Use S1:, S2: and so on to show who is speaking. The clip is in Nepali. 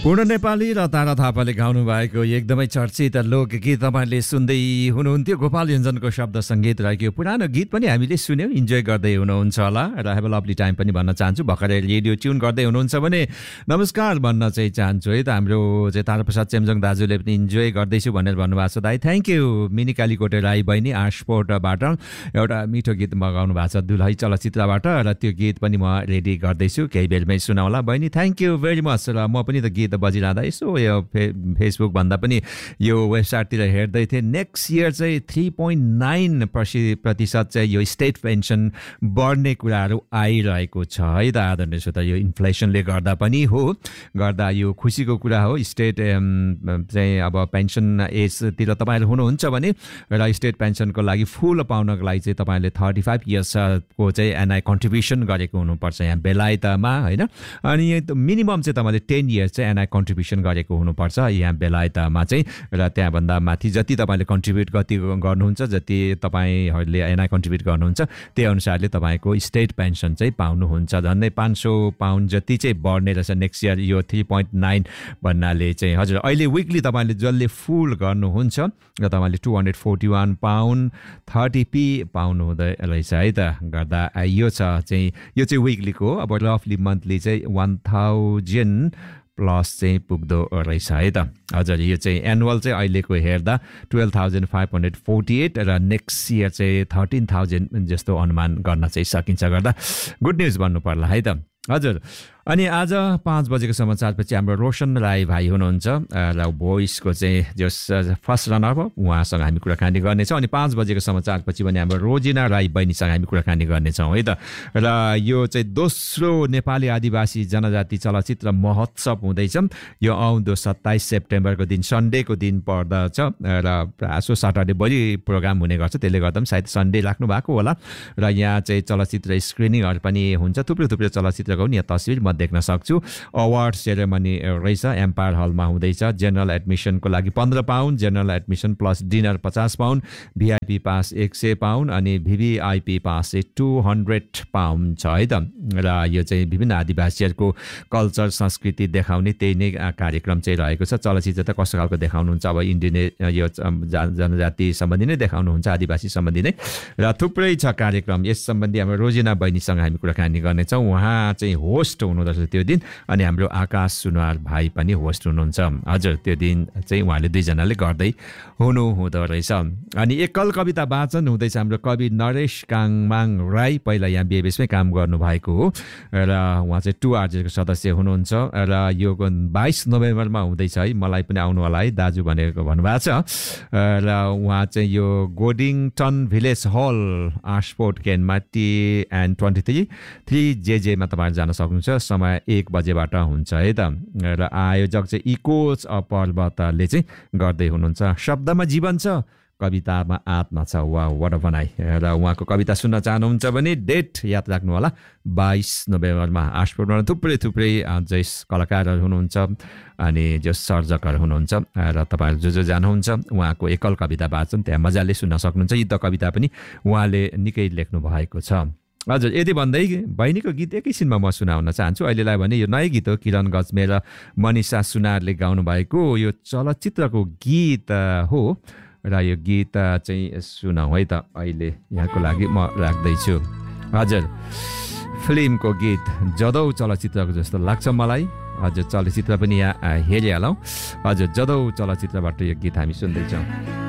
S1: पूर्ण नेपाली र तारा थापाले गाउनु भएको एकदमै चर्चित लोकगीत तपाईँले सुन्दै हुनुहुन्थ्यो। गोपाल योन्जनको शब्द सङ्गीत रहेको पुरानो गीत पनि हामीले सुन्यौँ, इन्जोय गर्दै हुनुहुन्छ होला र हेभ अ लभली टाइम पनि भन्न चाहन्छु। भर्खरै रेडियो ट्युन गर्दै हुनुहुन्छ भने नमस्कार भन्न चाहिँ चाहन्छु है त। हाम्रो चाहिँ ताराप्रसाद चेम्जोङ दाजुले पनि इन्जोय गर्दैछु भनेर भन्नुभएको छ। दाइ थ्याङ्क यू। मिनी कालीकोटे राई बहिनी आर्सपोर्टबाट एउटा मिठो गीत मगाउनु भएको छ दुलही चलचित्रबाट र त्यो गीत पनि म रेडी गर्दैछु, केही बेरमै सुनाउला। बहिनी थ्याङ्क यू भेरी मच। र म पनि त गीत बजिरहँदा यसो यो फेसबुक भन्दा पनि यो वेबसाइटतिर हेर्दै थिएँ। नेक्स्ट इयर चाहिँ 3.9% चाहिँ यो स्टेट पेन्सन बढ्ने कुराहरू आइरहेको छ है त आदरणीय श्रोता। यो इन्फ्लेसनले गर्दा पनि हो, गर्दा यो खुसीको कुरा हो। स्टेट चाहिँ अब पेन्सन एजतिर तपाईँहरू हुनुहुन्छ भने र स्टेट पेन्सनको लागि फुल पाउनको लागि चाहिँ तपाईँले 35 इयर्सको चाहिँ एनआई कन्ट्रिब्युसन गरेको हुनुपर्छ यहाँ बेलायतमा होइन। अनि मिनिमम चाहिँ तपाईँले 10 इयर्स चाहिँ एनआई कन्ट्रिब्युसन गरेको हुनुपर्छ यहाँ बेलायतमा चाहिँ। र त्यहाँभन्दा माथि जति तपाईँले कन्ट्रिब्युट कति गर्नुहुन्छ, जति तपाईँहरूले एनआई कन्ट्रिब्युट गर्नुहुन्छ त्यही अनुसारले तपाईँको स्टेट पेन्सन चाहिँ पाउनुहुन्छ। झन्डै 500 पाउन्ड जति चाहिँ बढ्ने रहेछ नेक्स्ट इयर यो 3.9 भन्नाले चाहिँ। हजुर अहिले विकली तपाईँले जसले फुल गर्नुहुन्छ र तपाईँले 241 पाउन्ड 30p पाउनु हुँदै रहेछ है त। गर्दा यो छ चाहिँ यो चाहिँ विकलीको हो। अब रफली मन्थली चाहिँ 1000 प्लस चाहिँ पुग्दो रहेछ है त। हजुर यो चाहिँ एनुअल चाहिँ अहिलेको हेर्दा 12,548 र नेक्स्ट इयर चाहिँ 13,000 जस्तो अनुमान गर्न चाहिँ सकिन्छ। गर्दा गुड न्युज भन्नु पर्ला है त। हजुर अनि आज 5 बजेको समाचारपछि हाम्रो रोशन राई भाइ हुनुहुन्छ र भोइसको चाहिँ जस फर्स्ट रनर हो, उहाँसँग हामी कुराकानी गर्नेछौँ। अनि 5 बजेको समाचारपछि भने हाम्रो रोजिना राई बहिनीसँग हामी कुराकानी गर्नेछौँ है त। र यो चाहिँ दोस्रो नेपाली आदिवासी जनजाति चलचित्र महोत्सव हुँदैछ। यो आउँदो 27 सेप्टेम्बरको दिन सन्डेको दिन पर्दछ र प्रायः सटर्डे भोलि प्रोग्राम हुने गर्छ, त्यसले गर्दा पनि सायद सन्डे राख्नु भएको होला। र यहाँ चाहिँ चलचित्र स्क्रिनिङहरू पनि हुन्छ, थुप्रै थुप्रै चलचित्रको पनि यहाँ तस्विर म देख्न सक्छु। अवार्ड सेरेमनी रहेछ, एम्पायर हलमा हुँदैछ। जेनरल एडमिसनको लागि 15 pound, general admission plus dinner 50 pound, VIP pass 100 pound अनि भिभिआइपी पास चाहिँ 200 पाउन्ड छ है त। र यो चाहिँ विभिन्न आदिवासीहरूको कल्चर संस्कृति देखाउने त्यही नै कार्यक्रम चाहिँ रहेको छ। चलचित्र त कस्तो खालको देखाउनुहुन्छ, अब इन्डियन यो जनजाति सम्बन्धी नै देखाउनुहुन्छ, आदिवासी सम्बन्धी नै। र थुप्रै छ कार्यक्रम। यस सम्बन्धी हाम्रो रोजिना बहिनीसँग हामी कुराकानी गर्नेछौँ। उहाँ चाहिँ होस्ट हुनुहुँदो त्यो दिन अनि हाम्रो आकाश सुनवार भाइ पनि होस्ट हुनुहुन्छ। हजुर त्यो दिन चाहिँ उहाँले दुईजनाले गर्दै हुनुहुँदो रहेछ। अनि एकल कविता वाचन हुँदैछ। हाम्रो कवि नरेश काङमाङ राई पहिला यहाँ बिएबएसमै काम गर्नुभएको हो र उहाँ चाहिँ 2RJको सदस्य हुनुहुन्छ। र यो 22 नोभेम्बरमा हुँदैछ है, मलाई पनि आउनु होला है दाजु भनेको भन्नुभएको छ। र उहाँ चाहिँ यो गोडिङटन भिलेज हल आर्सपोर्ट केनमा TN23 3JJमा तपाईँहरू जान सक्नुहुन्छ। समय 1 बजेबाट हुन्छ है त। र आयोजक चाहिँ इकोच पर्वतले चाहिँ गर्दै हुनुहुन्छ। शब्दमा जीवन छ, कवितामा आत्मा छ। वा वाट बनाइ। र उहाँको कविता सुन्न चाहनुहुन्छ भने डेट याद राख्नु होला, 22 नोभेम्बरमा आर्सपोर्टमा थुप्रै थुप्रै जस कलाकारहरू हुनुहुन्छ अनि जो सर्जकहरू हुनुहुन्छ र तपाईँहरू जो जो जानुहुन्छ उहाँको एकल कविता वाचन त्यहाँ मजाले सुन्न सक्नुहुन्छ। युद्ध कविता पनि उहाँले निकै लेख्नु भएको छ। हजुर यदि भन्दै बहिनीको गीत एकैछिनमा म सुनाउन चाहन्छु। अहिलेलाई भने यो नयाँ गीत हो, किरण गजमेर र मनिषा सुनारले गाउनु भएको यो चलचित्रको गीत हो। र यो गीत चाहिँ सुनाउँ है त अहिले यहाँको लागि म राख्दैछु। हजुर फिल्मको गीत जदौ चलचित्रको जस्तो लाग्छ मलाई। हजुर चलचित्र पनि यहाँ हेरिहालौँ। हजुर जदौ चलचित्रबाट यो गीत हामी सुन्दैछौँ।